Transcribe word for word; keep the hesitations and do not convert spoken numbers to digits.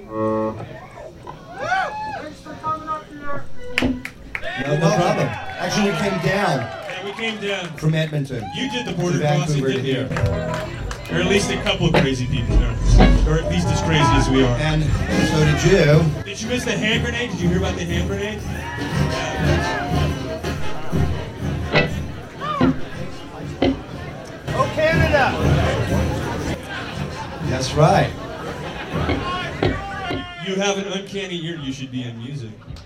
Thanks for coming up here. No, no problem. Actually, we came down Yeah, we came down. from Edmonton. You did the to border crossing, Vancouver to didn't you? here. Or at least a couple of crazy people there. Or at least as crazy as we are. And so did you. Did you miss the hand grenade? Did you hear about the hand grenade? Oh, Canada! That's right. You have an uncanny ear. You should be in music.